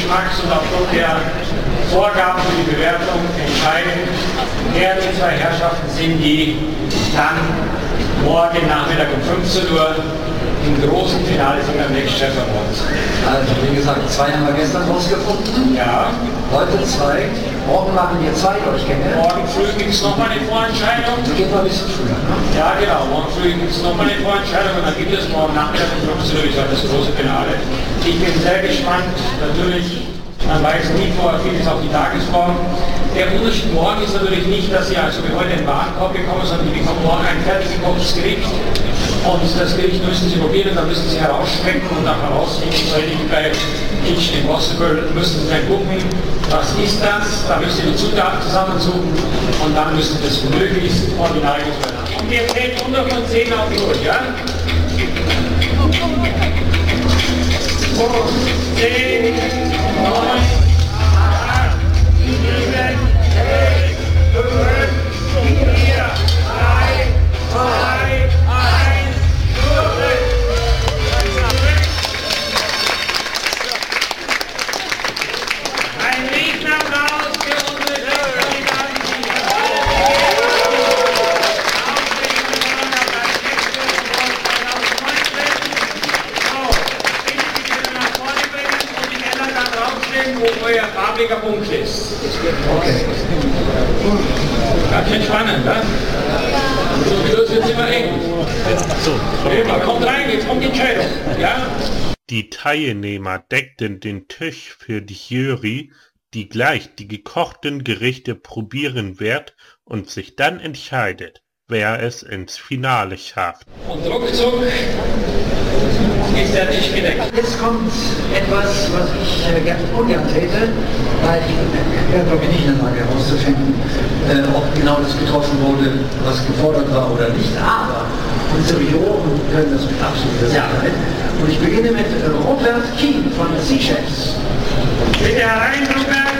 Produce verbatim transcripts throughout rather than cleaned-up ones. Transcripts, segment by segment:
Geschmacks und aufgrund der Vorgaben für die Bewertung entscheiden, wer die zwei Herrschaften sind, die dann morgen Nachmittag um fünfzehn Uhr im großen Finale von der Next Chef Awards. Also wie gesagt, zwei haben wir gestern rausgefunden. Ja. Heute zwei. Morgen machen wir zwei Durchgänge. Morgen früh gibt es nochmal eine Vorentscheidung. Die geht noch ein bisschen früher, ne? Ja, genau. Morgen früh gibt es nochmal eine Vorentscheidung und dann gibt es morgen Nachmittag um fünfzehn Uhr das große Finale. Ich bin sehr gespannt. Natürlich, man weiß nie vorher vieles auf die Tagesform. Der Unterschied morgen ist natürlich nicht, dass Sie also wie heute einen Warenkorb bekommen, sondern die bekommen morgen ein fertig gekochtes Gericht. Und das Gericht müssen Sie probieren, dann müssen Sie herausschmecken und dann herausfinden, so ähnlich wie bei Kitchen Impossible, müssen Sie dann gucken, was ist das, da müssen Sie die Zutaten zusammensuchen und dann müssen Sie das möglichst original machen. Und wir zählen runter von zehn auf die Uhr, ja? zehn, neun, acht, sieben, sechs, fünf, vier, drei, zwei, eins, ein Riesenapplaus für unsere Kandidaten. Wo euer farbiger Punkt ist. Okay. Ganz schön spannend, ne? So wie das jetzt immer eng. Man kommt rein, jetzt kommt die Entscheidung. Ja? Die Teilnehmer deckten den Tisch für die Jury, die gleich die gekochten Gerichte probieren wird und sich dann entscheidet, wer es ins Finale schafft. Und ruckzuck ist der Tisch gedeckt. Jetzt kommt etwas, was ich äh, gern, ungern täte, weil ich wäre glaube ich nicht in der Lage herauszufinden, äh, ob genau das getroffen wurde, was gefordert war oder nicht. Aber unsere Juroren können das mit absoluter Sicherheit. Und ich beginne mit äh, Robert Kien von Sea Chefs. Bitte herein, Robert.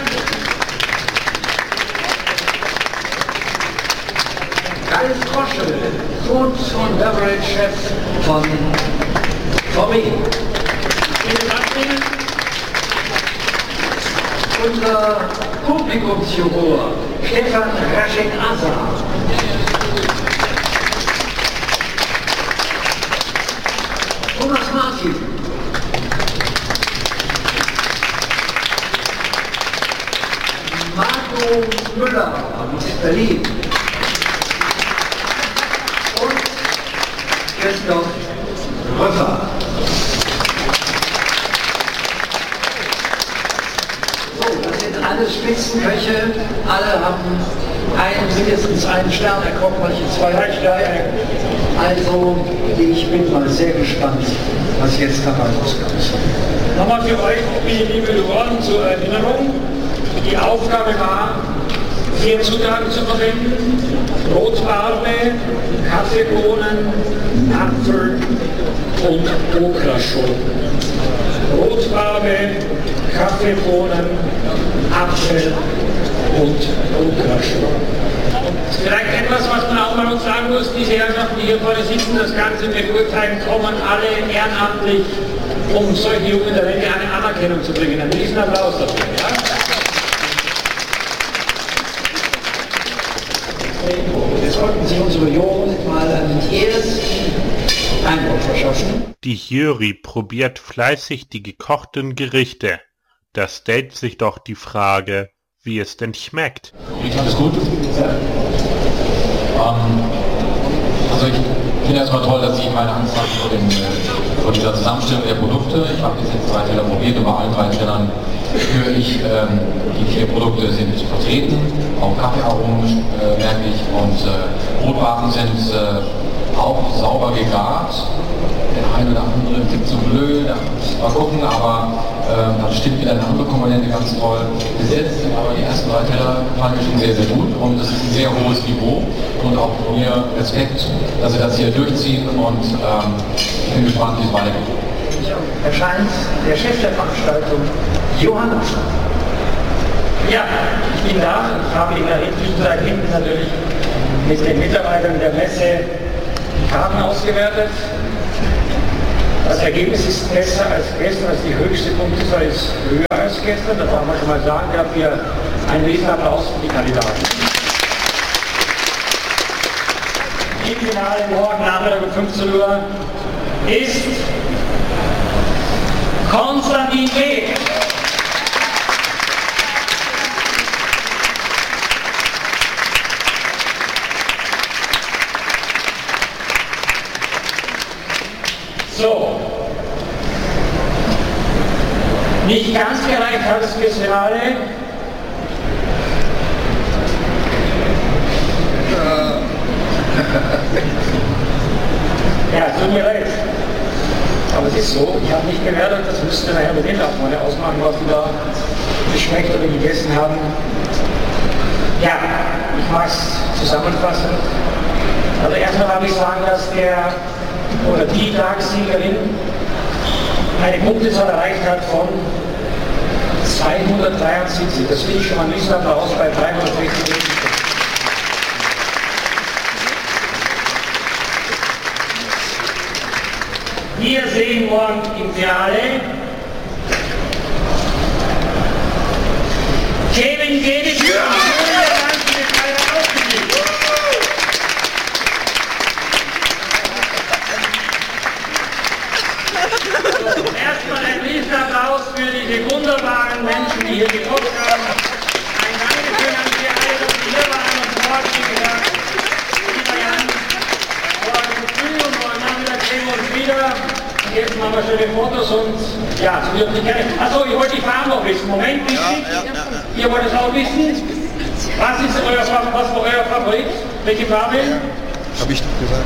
Ralf Kroschel, Food und Beverage Chef von V W. Unser Publikumsjuror Stefan Raschek-Asa. Thomas Martin. Marco Müller aus Berlin. Und Christoph Röffer. Alle Spitzenköche, alle haben einen, mindestens einen Stern, der kommt manche zwei Sterne. Also ich bin mal sehr gespannt, was jetzt dabei rauskommt. Nochmal für euch, liebe Juroren, zur Erinnerung. Die Aufgabe war, vier Zutaten zu verwenden. Rotbarbe, Kaffeebohnen, Apfel und Okraschoten. Rotbarbe, Kaffeebohnen, Apfel und Okraschoten. Vielleicht etwas, was man auch mal uns sagen muss, diese Herrschaften, die hier vorne sitzen, das Ganze beurteilen, kommen alle ehrenamtlich, um solche jungen Talente eine Anerkennung zu bringen. Ein riesen Applaus dafür. Ja? Jetzt wollten Sie unsere Juroren mal einen ersten Eindruck verschaffen. Die Jury probiert fleißig die gekochten Gerichte. Da stellt sich doch die Frage, wie es denn schmeckt. Ich fand es gut. Ähm, also ich finde erstmal toll, dass Sie meine Angst haben vor, den, vor dieser Zusammenstellung der Produkte. Ich habe jetzt drei Teller probiert und bei allen drei Tellern spüre ich, ähm, die vier Produkte sind vertreten. Auch Kaffeearomen äh, merke ich und äh, Brotbarben sind äh, auch sauber gegart. Der eine oder andere ist zu blöd, mal gucken, aber äh, dann stimmt wieder eine andere Komponente ganz toll. Bis jetzt sind aber die ersten drei Teller fand ich schon sehr, sehr gut und es ist ein sehr hohes Niveau und auch von mir Respekt, dass Sie das hier durchziehen und ähm, ich bin gespannt, wie es weitergeht. Erscheint der Chef der Veranstaltung, Johann Ascher. Ja, ich bin da. Ich habe in der Zwischenzeit hinten natürlich mit den Mitarbeitern der Messe die Karten ausgewertet. Das Ergebnis ist besser als gestern, also die höchste Punktezahl ist höher als gestern. Das darf man schon mal sagen. Dafür einen Riesenapplaus für die Kandidaten. Im Finale morgen Nachmittag um fünfzehn Uhr ist Konstantin Beek. So, nicht ganz gereicht hat es fürs Finale. Ja, es tut mir leid. Aber es ist so, ich habe nicht gewertet, das müsste nachher mit den Leuten ausmachen, was die da geschmeckt oder gegessen haben. Ja, ich mag es zusammenfassen. Also erstmal darf ich sagen, dass der oder die Tagssiegerin eine Punktezahl erreicht hat von zweihundertdreiundsiebzig. Das finde ich schon mal ein Riesenapplaus bei dreihundertsechzig. Wir sehen morgen im Finale Kevin Geddes. Erstmal ein Riesenapplaus für diese wunderbaren Menschen, die hier geguckt haben. Ein Dankeschön an Sie alle, dass Sie hier waren und morgen, wie gesagt, lieber Jan, morgen früh und morgen Nachmittag sehen wir uns wieder. Und jetzt machen wir schöne Fotos und ja, so wird nicht gerne. Achso, ich wollte die Farben noch wissen. Moment, wichtig. Ja, ja, ja. Ihr wollt es auch wissen. Was ist euer, was war euer Favorit? Welche Farbe? Hab ich doch gesagt.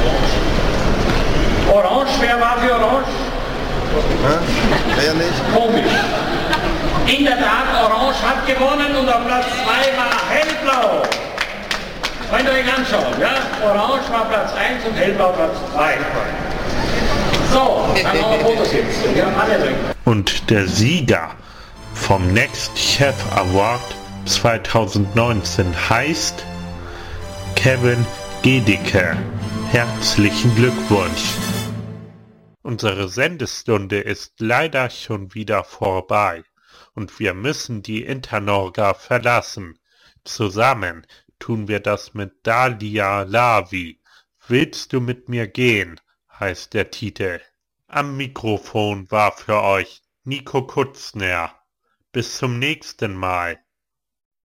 Orange, wer war für Orange? Wer nicht? Komisch. In der Tat, Orange hat gewonnen und auf Platz zwei war Hellblau. Wollt ihr euch anschauen, ja? Orange war Platz eins und Hellblau Platz zwei. So, dann haben wir Fotos jetzt. Wir haben alle drin. Und der Sieger vom Next Chef Award zweitausendneunzehn heißt Kevin Gedicke. Herzlichen Glückwunsch! Unsere Sendestunde ist leider schon wieder vorbei und wir müssen die Internorga verlassen. Zusammen tun wir das mit Dalia Lavi. Willst du mit mir gehen? Heißt der Titel. Am Mikrofon war für euch Nico Kutzner. Bis zum nächsten Mal.